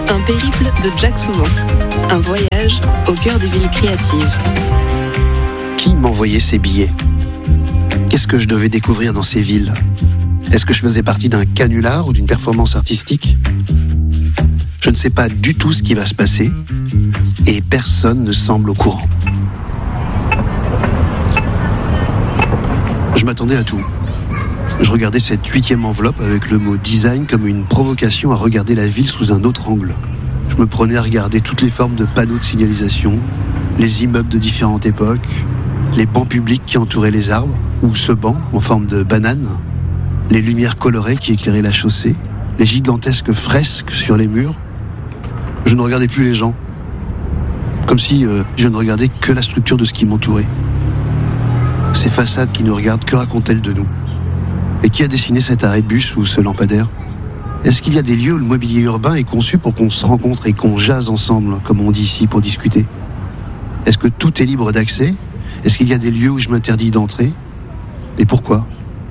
Un périple de Jack Souvent. Un voyage au cœur des villes créatives. Qui m'envoyait ces billets ? Qu'est-ce que je devais découvrir dans ces villes ? Est-ce que je faisais partie d'un canular ou d'une performance artistique ? Je ne sais pas du tout ce qui va se passer et personne ne semble au courant. Je m'attendais à tout. Je regardais cette 8e enveloppe avec le mot design comme une provocation à regarder la ville sous un autre angle. Je me prenais à regarder toutes les formes de panneaux de signalisation, les immeubles de différentes époques, les bancs publics qui entouraient les arbres, ou ce banc en forme de banane, les lumières colorées qui éclairaient la chaussée, les gigantesques fresques sur les murs. Je ne regardais plus les gens, comme si je ne regardais que la structure de ce qui m'entourait. Ces façades qui nous regardent, que racontent-elles de nous ? Et qui a dessiné cet arrêt de bus ou ce lampadaire ? Est-ce qu'il y a des lieux où le mobilier urbain est conçu pour qu'on se rencontre et qu'on jase ensemble, comme on dit ici, pour discuter ? Est-ce que tout est libre d'accès ? Est-ce qu'il y a des lieux où je m'interdis d'entrer ? Et pourquoi ?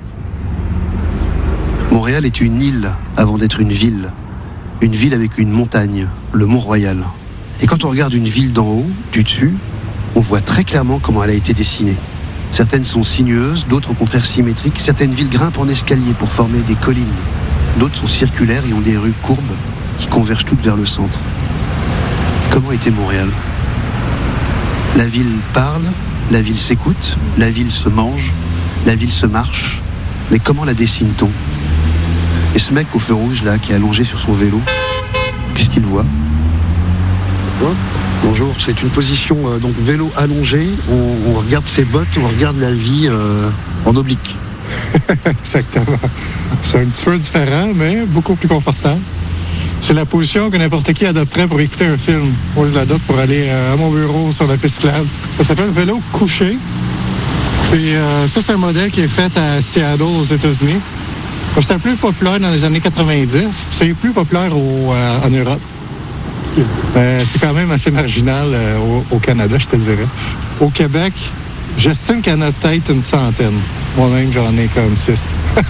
Montréal est une île avant d'être une ville. Une ville avec une montagne, le Mont-Royal. Et quand on regarde une ville d'en haut, du dessus, on voit très clairement comment elle a été dessinée. Certaines sont sinueuses, d'autres au contraire symétriques. Certaines villes grimpent en escalier pour former des collines. D'autres sont circulaires et ont des rues courbes qui convergent toutes vers le centre. Comment était Montréal ? La ville parle, la ville s'écoute, la ville se mange, la ville se marche. Mais comment la dessine-t-on ? Et ce mec au feu rouge là, qui est allongé sur son vélo, qu'est-ce qu'il voit ? Bonjour, c'est une position donc vélo allongé, on regarde ses bottes, on regarde la vie en oblique. Exactement. C'est un petit peu différent, mais beaucoup plus confortable. C'est la position que n'importe qui adopterait pour écouter un film. Moi, je l'adopte pour aller à mon bureau sur la piste cyclable. Ça s'appelle vélo couché. Puis ça, c'est un modèle qui est fait à Seattle, aux États-Unis. C'était plus populaire dans les années 90. C'est plus populaire en Europe. C'est quand même assez marginal au Canada, je te dirais. Au Québec, j'estime qu'il y en a peut-être une centaine. Moi-même, j'en ai comme 6.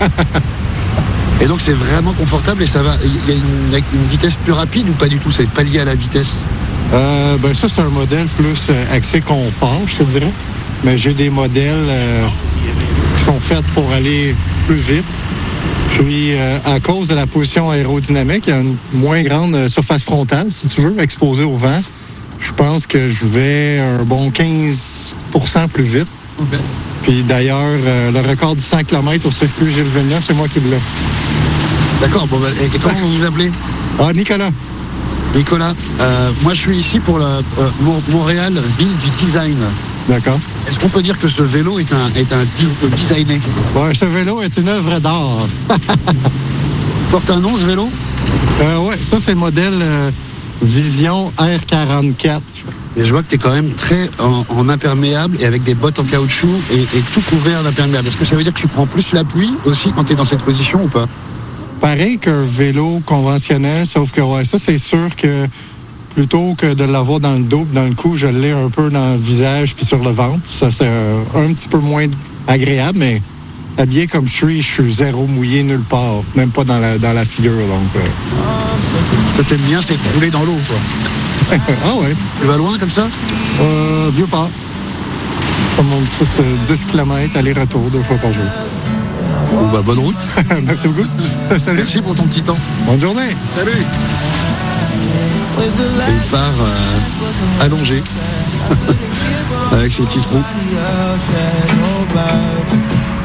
Et donc, c'est vraiment confortable et ça va. Il y a une vitesse plus rapide ou pas du tout ? C'est pas lié à la vitesse ? Ça, c'est un modèle plus axé confort, je te dirais. Mais j'ai des modèles qui sont faits pour aller plus vite. Puis, à cause de la position aérodynamique, il y a une moins grande surface frontale, si tu veux, exposée au vent. Je pense que je vais un bon 15% plus vite. Okay. Puis d'ailleurs, le record du 100 km au circuit Gilles Villeneuve, c'est moi qui l'ai. D'accord. Bon, et comment vous vous appelez ? Nicolas. Nicolas, moi je suis ici pour la Montréal, ville du design. D'accord. Est-ce qu'on peut dire que ce vélo est un designé ? Ouais, ce vélo est une œuvre d'art. Porte un nom, ce vélo ? Oui, ça c'est le modèle Vision R44. Et je vois que tu es quand même très en imperméable et avec des bottes en caoutchouc et tout couvert d'imperméable. Est-ce que ça veut dire que tu prends plus la pluie aussi quand tu es dans cette position ou pas ? Pareil qu'un vélo conventionnel, sauf que ça c'est sûr que plutôt que de l'avoir dans le dos, dans le cou, je l'ai un peu dans le visage puis sur le ventre. Ça, c'est un petit peu moins agréable, mais habillé comme je suis zéro mouillé nulle part, même pas dans la figure. Donc, ce que t'aimes bien, c'est rouler dans l'eau, quoi. Ah ouais. Tu vas loin comme ça? Vieux-Port. Comme on dit ça, c'est 10 km aller-retour 2 fois par jour. Bon, bonne route. Merci beaucoup. Salut. Merci pour ton petit temps. Bonne journée. Salut. Et il part allongé avec ses petits trous.